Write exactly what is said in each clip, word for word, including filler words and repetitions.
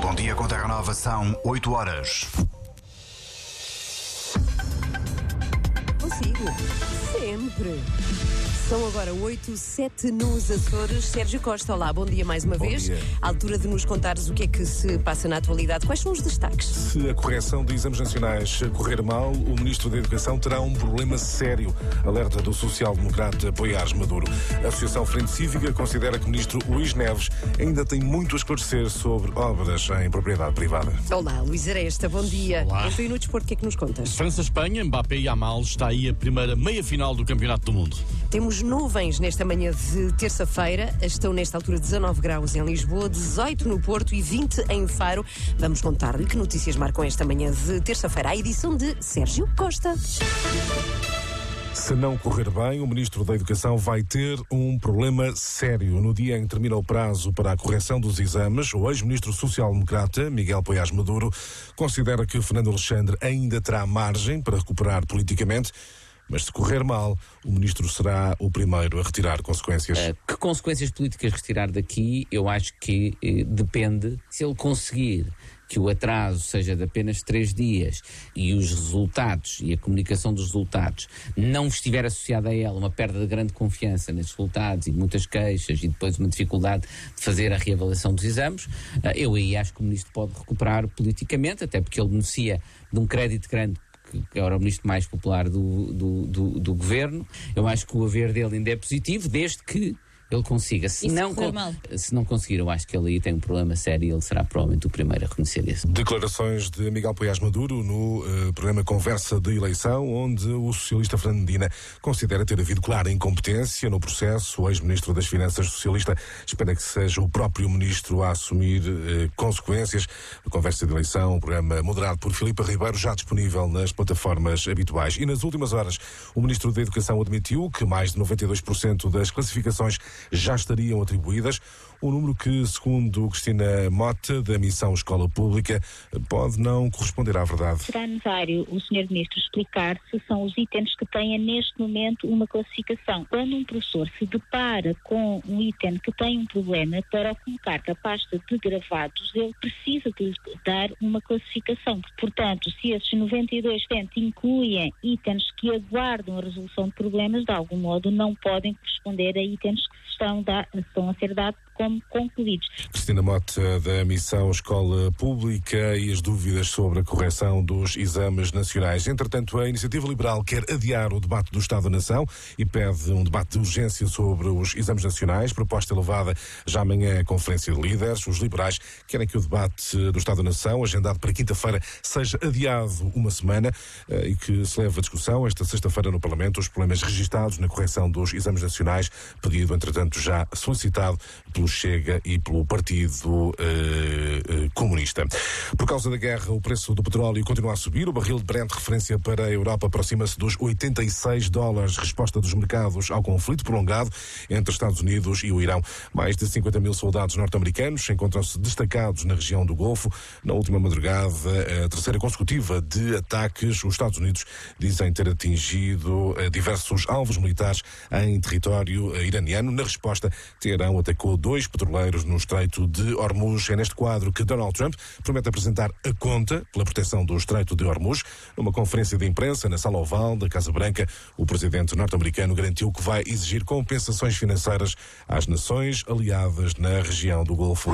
Bom Dia com Terra Nova, são oito horas. Consigo. Sempre. São agora oito, sete nos Açores. Sérgio Costa, olá, bom dia mais uma Bom vez. dia. À altura de nos contares o que é que se passa na atualidade, quais são os destaques? Se a correção de exames nacionais correr mal, o Ministro da Educação terá um problema sério, alerta do social-democrata Poiás Maduro. A Associação Frente Cívica considera que o Ministro Luís Neves ainda tem muito a esclarecer sobre obras em propriedade privada. Olá, Luís Aresta, bom dia. Olá. Então, e no desporto, o que é que nos contas? França-Espanha, Mbappé e Yamal, está aí a primeira meia-final do Campeonato do Mundo. Temos nuvens nesta manhã de terça-feira. Estão nesta altura dezanove graus em Lisboa, dezoito no Porto e vinte em Faro. Vamos contar-lhe que notícias marcam esta manhã de terça-feira. A edição de Sérgio Costa. Se não correr bem, o Ministro da Educação vai ter um problema sério. No dia em que termina o prazo para a correção dos exames, o ex-ministro social-democrata, Miguel Poiás Maduro, considera que Fernando Alexandre ainda terá margem para recuperar politicamente, mas se correr mal, o ministro será o primeiro a retirar consequências. Uh, que consequências políticas retirar daqui? Eu acho que eh, depende. Se ele conseguir que o atraso seja de apenas três dias e os resultados e a comunicação dos resultados não estiver associada a ela uma perda de grande confiança nesses resultados e muitas queixas e depois uma dificuldade de fazer a reavaliação dos exames, uh, eu aí acho que o ministro pode recuperar politicamente, até porque ele beneficia de um crédito grande, que era o ministro mais popular do, do, do, do governo. Eu acho que o haver dele ainda é positivo, desde que ele consiga. Se, e se não, correr mal? se não conseguir, eu acho que ele aí tem um problema sério e ele será provavelmente o primeiro a reconhecer isso. Declarações de Miguel Poiás Maduro no uh, programa Conversa de Eleição, onde o socialista Fernando Medina considera ter havido clara incompetência no processo. O ex-ministro das Finanças socialista espera que seja o próprio ministro a assumir uh, consequências. A Conversa de Eleição, um programa moderado por Filipe Ribeiro, já disponível nas plataformas habituais. E nas últimas horas, o ministro da Educação admitiu que mais de noventa e dois por cento das classificações já estariam atribuídas, um número que, segundo Cristina Mota, da Missão Escola Pública, pode não corresponder à verdade. Será necessário o senhor Ministro explicar se são os itens que têm neste momento uma classificação. Quando um professor se depara com um item que tem um problema, para o colocar na pasta de gravados, ele precisa de dar uma classificação. Portanto, se esses noventa e dois por cento incluem itens que aguardam a resolução de problemas, de algum modo não podem corresponder a itens que estão, da, estão a ser dados como concluídos. Cristina Mota, da Missão Escola Pública, e as dúvidas sobre a correção dos exames nacionais. Entretanto, a Iniciativa Liberal quer adiar o debate do Estado da Nação e pede um debate de urgência sobre os exames nacionais, proposta elevada já amanhã à Conferência de Líderes. Os liberais querem que o debate do Estado da Nação, agendado para quinta-feira, seja adiado uma semana e que se leve a discussão esta sexta-feira no Parlamento os problemas registados na correção dos exames nacionais, pedido, entretanto, já solicitado pelo Chega e pelo Partido eh, eh, Comunista. Por causa da guerra, o preço do petróleo continua a subir. O barril de Brent, referência para a Europa, aproxima-se dos oitenta e seis dólares, resposta dos mercados ao conflito prolongado entre Estados Unidos e o Irão. Mais de cinquenta mil soldados norte-americanos encontram-se destacados na região do Golfo. Na última madrugada, a terceira consecutiva de ataques, os Estados Unidos dizem ter atingido diversos alvos militares em território iraniano. Na resposta, Teherão atacou dois petroleiros no Estreito de Hormuz. É neste quadro que Donald Trump promete apresentar a conta pela proteção do Estreito de Hormuz. Numa conferência de imprensa na Sala Oval da Casa Branca, o presidente norte-americano garantiu que vai exigir compensações financeiras às nações aliadas na região do Golfo.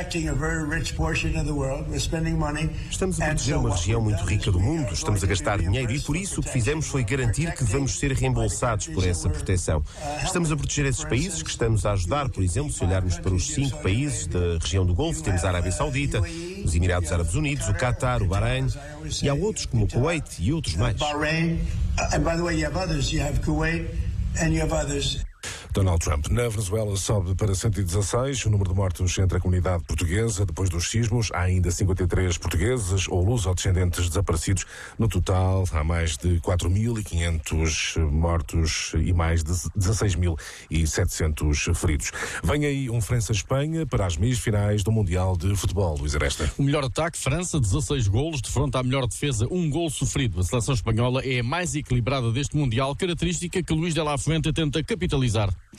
Estamos a proteger uma região muito rica do mundo, estamos a gastar dinheiro e por isso o que fizemos foi garantir que vamos ser reembolsados por essa proteção. Estamos a proteger esses países que estamos a ajudar, por exemplo, se olharmos para os cinco países da região do Golfo, temos a Arábia Saudita, os Emirados Árabes Unidos, o Qatar, o Bahrein, e há outros como o Kuwait e outros mais. Donald Trump. Na Venezuela sobe para cento e dezasseis o número de mortos entre a comunidade portuguesa. Depois dos sismos, há ainda cinquenta e três portugueses ou luso-descendentes desaparecidos. No total, há mais de quatro mil e quinhentos mortos e mais de dezasseis mil e setecentos feridos. Vem aí um França-Espanha para as meias finais do Mundial de Futebol. Luís Aresta. O melhor ataque, França, dezasseis golos, de fronte à melhor defesa, um gol sofrido. A seleção espanhola é a mais equilibrada deste Mundial, característica que Luís de la Fuente tenta capitalizar. O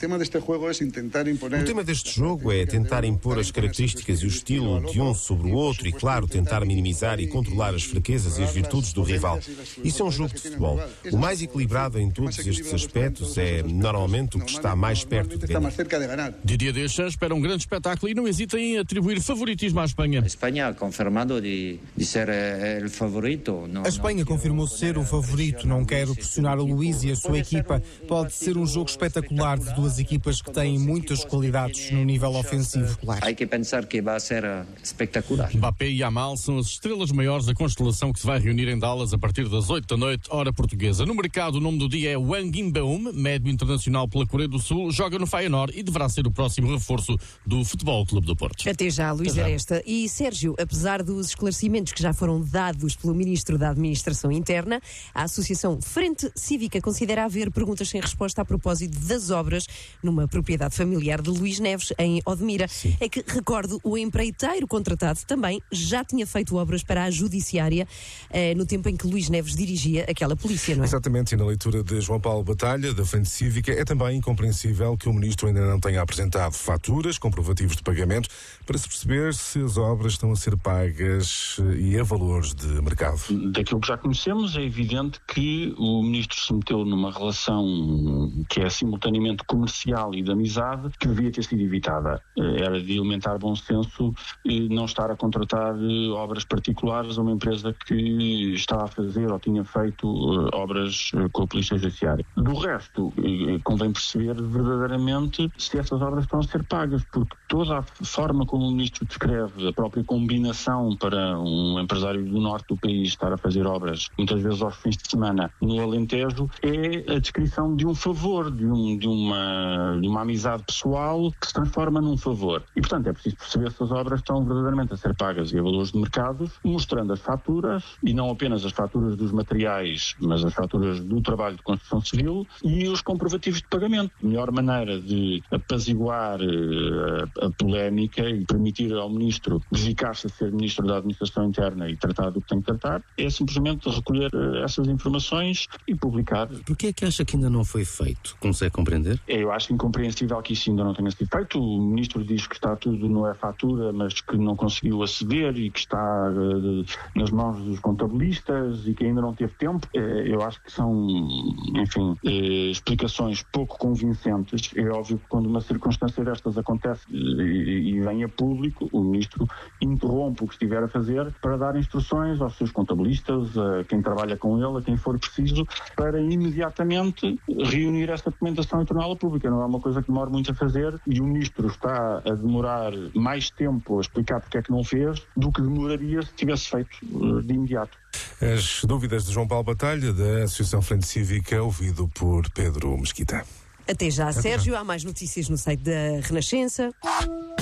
tema deste jogo é tentar impor as características e o estilo de um sobre o outro e, claro, tentar minimizar e controlar as fraquezas e as virtudes do rival. Isso é um jogo de futebol. O mais equilibrado em todos estes aspectos é, normalmente, o que está mais perto de ganhar. Didier Deschamps espera um grande espetáculo e não hesita em atribuir favoritismo à Espanha. A Espanha confirmado de, de ser o favorito. A Espanha confirmou ser o favorito. Não quero pressionar o Luís e a sua equipa. Pode ser um jogo espetacular de duas equipas que têm muitas qualidades no nível ofensivo. Claro. Há que pensar que vai ser espetacular. Mbappé e Yamal são as estrelas maiores da constelação que se vai reunir em Dallas a partir das oito da noite, hora portuguesa. No mercado, o nome do dia é Wang Inbeum, médio internacional pela Coreia do Sul, joga no Feyenoord e deverá ser o próximo reforço do Futebol Clube do Porto. Até já, Luís Aresta. E Sérgio, apesar dos esclarecimentos que já foram dados pelo Ministro da Administração Interna, a Associação Frente Cívica considera haver perguntas sem resposta a propósito das obras numa propriedade familiar de Luís Neves, em Odmira. Sim. É que, recordo, o empreiteiro contratado também já tinha feito obras para a Judiciária eh, no tempo em que Luís Neves dirigia aquela polícia, não é? Exatamente, e na leitura de João Paulo Batalha, da Frente Cívica, é também incompreensível que o Ministro ainda não tenha apresentado faturas, comprovativos de pagamento, para se perceber se as obras estão a ser pagas e a valores de mercado. Daquilo que já conhecemos, é evidente que o Ministro se meteu numa relação que é simultaneamente comercial e de amizade, que devia ter sido evitada. Era de elementar bom senso não estar a contratar obras particulares a uma empresa que estava a fazer ou tinha feito obras com a Polícia Judiciária. Do resto, convém perceber verdadeiramente se essas obras estão a ser pagas, porque toda a forma como o Ministro descreve, a própria combinação para um empresário do norte do país estar a fazer obras, muitas vezes aos fins de semana, no Alentejo, é a descrição de um favor, de, um, de, uma, de uma amizade pessoal que se transforma num favor. E, portanto, é preciso perceber se as obras estão verdadeiramente a ser pagas e a valores de mercado, mostrando as faturas, e não apenas as faturas dos materiais, mas as faturas do trabalho de construção civil e os comprovativos de pagamento. A melhor maneira de apaziguar uh, a polémica e permitir ao Ministro dedicar-se a ser Ministro da Administração Interna e tratar do que tem que tratar é simplesmente recolher uh, essas informações e publicar. Porquê é que acha que ainda não foi feito? Consegue compreender? Eu acho incompreensível que isso ainda não tenha sido feito. O Ministro diz que está tudo no e-fatura, mas que não conseguiu aceder e que está uh, nas mãos dos contabilistas e que ainda não teve tempo. Uh, eu acho que são, enfim, uh, explicações pouco convincentes. É óbvio que quando uma circunstância destas acontece uh, e, e vem a público, o Ministro interrompe o que estiver a fazer para dar instruções aos seus contabilistas, a quem trabalha com ele, a quem for preciso, para imediatamente reunir essa documentação e torná-la pública. Não é uma coisa que demora muito a fazer e o Ministro está a demorar mais tempo a explicar porque é que não fez do que demoraria se tivesse feito de imediato. As dúvidas de João Paulo Batalha, da Associação Frente Cívica, ouvido por Pedro Mesquita. Até já, Até Sérgio. Já. Há mais notícias no site da Renascença.